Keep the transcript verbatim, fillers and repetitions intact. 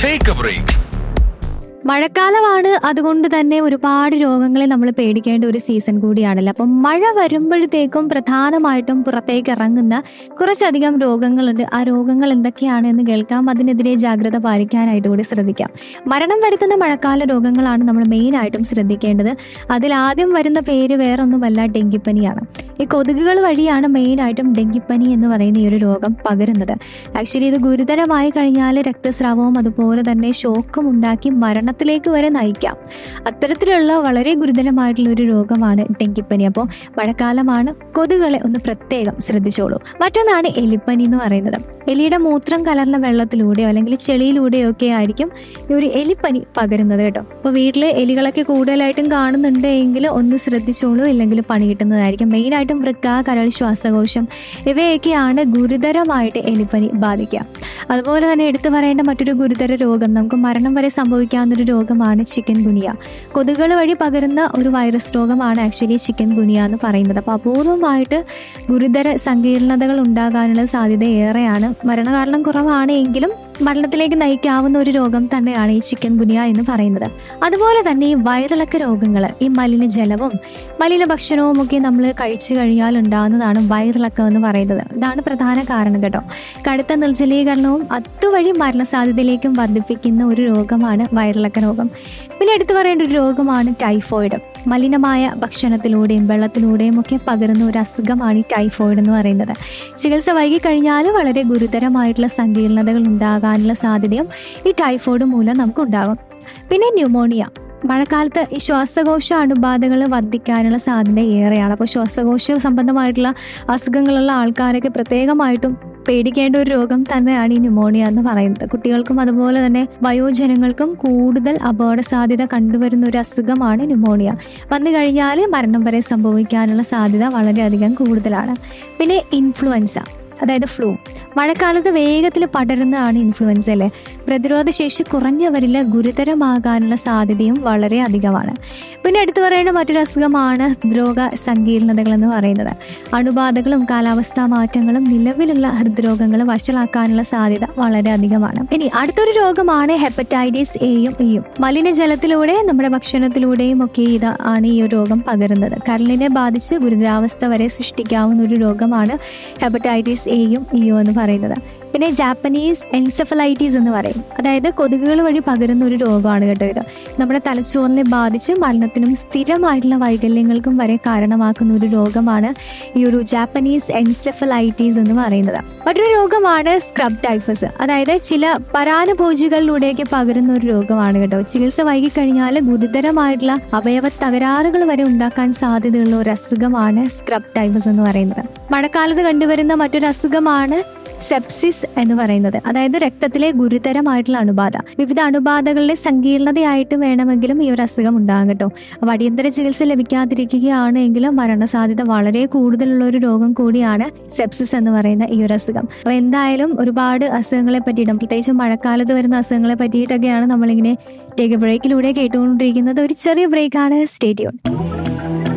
Take a break. മഴക്കാലമാണ്, അതുകൊണ്ട് തന്നെ ഒരുപാട് രോഗങ്ങളെ നമ്മൾ പേടിക്കേണ്ട ഒരു സീസൺ കൂടിയാണല്ലോ. അപ്പം മഴ വരുമ്പോഴത്തേക്കും പ്രധാനമായിട്ടും പുറത്തേക്ക് ഇറങ്ങുന്ന കുറച്ചധികം രോഗങ്ങളുണ്ട്. ആ രോഗങ്ങൾ എന്തൊക്കെയാണ് എന്ന് കേൾക്കാം. അതിനെതിരെ ജാഗ്രത പാലിക്കാനായിട്ട് കൂടി ശ്രദ്ധിക്കാം. മരണം വരുത്തുന്ന മഴക്കാല രോഗങ്ങളാണ് നമ്മൾ മെയിൻ ആയിട്ടും ശ്രദ്ധിക്കേണ്ടത്. അതിൽ ആദ്യം വരുന്ന പേര് വേറൊന്നുമല്ല, ഡെങ്കിപ്പനിയാണ്. ഈ കൊതുകുകൾ വഴിയാണ് മെയിൻ ആയിട്ടും ഡെങ്കിപ്പനി എന്ന് പറയുന്ന ഈ ഒരു രോഗം പകരുന്നത്. ആക്ച്വലി ഇത് ഗുരുതരമായി കഴിഞ്ഞാൽ രക്തസ്രാവവും അതുപോലെ തന്നെ ഷോക്കും ഉണ്ടാക്കി മരണത്തിലേക്ക് വരെ നയിക്കാം. അത്തരത്തിലുള്ള വളരെ ഗുരുതരമായിട്ടുള്ള ഒരു രോഗമാണ് ഡെങ്കിപ്പനി. അപ്പോൾ മഴക്കാലമാണ്, കൊതുകുകളെ ഒന്ന് പ്രത്യേകം ശ്രദ്ധിച്ചോളൂ. മറ്റൊന്നാണ് എലിപ്പനി എന്ന് പറയുന്നത്. എലിയുടെ മൂത്രം കലർന്ന വെള്ളത്തിലൂടെയോ അല്ലെങ്കിൽ ചെളിയിലൂടെയോ ഒക്കെ ആയിരിക്കും ഈ ഒരു എലിപ്പനി പകരുന്നത് കേട്ടോ. അപ്പോൾ വീട്ടിൽ എലികളൊക്കെ കൂടുതലായിട്ടും കാണുന്നുണ്ട് എങ്കിൽ ഒന്ന് ശ്രദ്ധിച്ചോളൂ, ഇല്ലെങ്കിൽ പണി കിട്ടുന്നതായിരിക്കും. മെയിനായിട്ടും വൃക്ക, കരൾ, ശ്വാസകോശം ഇവയൊക്കെയാണ് ഗുരുതരമായിട്ട് എലിപ്പനി ബാധിക്കുക. അതുപോലെ തന്നെ എടുത്തു പറയേണ്ട മറ്റൊരു ഗുരുതര രോഗം, നമുക്ക് മരണം വരെ സംഭവിക്കാവുന്നൊരു രോഗമാണ് ചിക്കൻ ഗുനിയ. കൊതുകുകൾ വഴി പകരുന്ന ഒരു വൈറസ് രോഗമാണ് ആക്ച്വലി ചിക്കൻ ഗുനിയ എന്ന് പറയുന്നത്. അപ്പോൾ അപൂർവമായിട്ട് ഗുരുതര സങ്കീർണതകൾ ഉണ്ടാകാനുള്ള സാധ്യത ഏറെയാണ്. മരണകാരണം കുറവാണ് എങ്കിലും മരണത്തിലേക്ക് നയിക്കാവുന്ന ഒരു രോഗം തന്നെയാണ് ഈ ചിക്കൻ ഗുനിയ എന്ന് പറയുന്നത്. അതുപോലെ തന്നെ ഈ വയറിളക്ക രോഗങ്ങൾ, ഈ മലിനജലവും മലിന ഭക്ഷണവും ഒക്കെ നമ്മൾ കഴിച്ചു കഴിഞ്ഞാൽ ഉണ്ടാകുന്നതാണ് വയറിളക്കം എന്ന് പറയുന്നത്. ഇതാണ് പ്രധാന കാരണം കേട്ടോ. കടുത്ത നിർജ്ജലീകരണവും അതുവഴി മരണസാധ്യതയിലേക്കും വർദ്ധിപ്പിക്കുന്ന ഒരു രോഗമാണ് വയറിളക്ക രോഗം. പിന്നെ എടുത്തു പറയേണ്ട ഒരു രോഗമാണ് ടൈഫോയിഡ്. മലിനമായ ഭക്ഷണത്തിലൂടെയും വെള്ളത്തിലൂടെയും ഒക്കെ പകരുന്ന ഒരു അസുഖമാണ് ഈ ടൈഫോയിഡ് എന്ന് പറയുന്നത്. ചികിത്സ വൈകിക്കഴിഞ്ഞാൽ വളരെ ഗുരുതരമായിട്ടുള്ള സങ്കീർണതകൾ ഉണ്ടാകാനുള്ള സാധ്യതയും ഈ ടൈഫോയിഡ് മൂലം നമുക്ക് ഉണ്ടാകും. പിന്നെ ന്യൂമോണിയ. മഴക്കാലത്ത് ഈ ശ്വാസകോശ അണുബാധകൾ വർദ്ധിക്കാനുള്ള സാധ്യത ഏറെയാണ്. അപ്പോൾ ശ്വാസകോശ സംബന്ധമായിട്ടുള്ള അസുഖങ്ങളുള്ള ആൾക്കാരൊക്കെ പ്രത്യേകമായിട്ടും പേടിക്കേണ്ട ഒരു രോഗം തന്നെയാണ് ഈ ന്യൂമോണിയ എന്ന് പറയുന്നത്. കുട്ടികൾക്കും അതുപോലെ തന്നെ വയോജനങ്ങൾക്കും കൂടുതൽ അപകട സാധ്യത കണ്ടുവരുന്ന ഒരു അസുഖമാണ് ന്യൂമോണിയ. വന്നു കഴിഞ്ഞാൽ മരണം വരെ സംഭവിക്കാനുള്ള സാധ്യത വളരെയധികം കൂടുതലാണ്. പിന്നെ ഇൻഫ്ലുവൻസ, അതായത് ഫ്ലൂ. മഴക്കാലത്ത് വേഗത്തിൽ പടരുന്നതാണ് ഇൻഫ്ലുവൻസ അല്ലേ. പ്രതിരോധ ശേഷി കുറഞ്ഞവരിൽ ഗുരുതരമാകാനുള്ള സാധ്യതയും വളരെ അധികമാണ്. പിന്നെ എടുത്തു പറയേണ്ട മറ്റൊരു അസുഖമാണ് ഹൃദ്രോഗ സങ്കീർണതകൾ എന്ന് പറയുന്നത്. അണുബാധകളും കാലാവസ്ഥാ മാറ്റങ്ങളും നിലവിലുള്ള ഹൃദ്രോഗങ്ങൾ വഷളാക്കാനുള്ള സാധ്യത വളരെ അധികമാണ്. ഇനി അടുത്തൊരു രോഗമാണ് ഹെപ്പറ്റൈറ്റിസ് എയും ഇയും. മലിനജലത്തിലൂടെ നമ്മുടെ ഭക്ഷണത്തിലൂടെയും ഒക്കെ ഇതാണ് ഈ ഒരു രോഗം പകരുന്നത്. കരളിനെ ബാധിച്ച് ഗുരുതരാവസ്ഥ വരെ സൃഷ്ടിക്കാവുന്ന ഒരു രോഗമാണ് ഹെപ്പറ്റൈറ്റിസ് എയും ഇയും എന്ന് പറയുന്നത്. പിന്നെ ജാപ്പനീസ് എൻസെഫലൈറ്റിസ് എന്ന് പറയും. അതായത് കൊതുകുകൾ വഴി പകരുന്ന ഒരു രോഗമാണ് കേട്ടോ ഇത്. നമ്മുടെ തലച്ചോറിനെ ബാധിച്ച് മരണത്തിനും സ്ഥിരമായിട്ടുള്ള വൈകല്യങ്ങൾക്കും വരെ കാരണമാക്കുന്ന ഒരു രോഗമാണ് ഈ ഒരു ജാപ്പനീസ് എൻസെഫലൈറ്റിസ് എന്ന് പറയുന്നത്. മറ്റൊരു രോഗമാണ് സ്ക്രബ് ടൈഫസ്. അതായത് ചില പരാന്നഭോജികളിലൂടെയൊക്കെ പകരുന്ന ഒരു രോഗമാണ് കേട്ടോ. ചികിത്സ വൈകിക്കഴിഞ്ഞാൽ ഗുരുതരമായിട്ടുള്ള അവയവ തകരാറുകൾ വരെ ഉണ്ടാക്കാൻ സാധ്യതയുള്ള ഒരു അസുഖമാണ് സ്ക്രബ് ടൈഫസ് എന്ന് പറയുന്നത്. മഴക്കാലത്ത് കണ്ടുവരുന്ന മറ്റൊരു അസുഖമാണ് സെപ്സിസ് എന്ന് പറയുന്നത്. അതായത് രക്തത്തിലെ ഗുരുതരമായിട്ടുള്ള അണുബാധ. വിവിധ അണുബാധകളുടെ സങ്കീർണതയായിട്ട് വേണമെങ്കിലും ഈ ഒരു അസുഖം ഉണ്ടാകും കേട്ടോ. അപ്പോൾ അടിയന്തര ചികിത്സ ലഭിക്കാതിരിക്കുകയാണെങ്കിലും മരണസാധ്യത വളരെ കൂടുതലുള്ള ഒരു രോഗം കൂടിയാണ് സെപ്സിസ് എന്ന് പറയുന്ന ഈ ഒരു അസുഖം. അപ്പോൾ എന്തായാലും ഒരുപാട് അസുഖങ്ങളെ പറ്റിയിട്ടും പ്രത്യേകിച്ചും മഴക്കാലത്ത് വരുന്ന അസുഖങ്ങളെ പറ്റിയിട്ടൊക്കെയാണ് നമ്മളിങ്ങനെ ടേക്ക് എ ബ്രേക്കിലൂടെ കേട്ടുകൊണ്ടിരിക്കുന്നത്. ഒരു ചെറിയ ബ്രേക്കാണ്. Stay tune.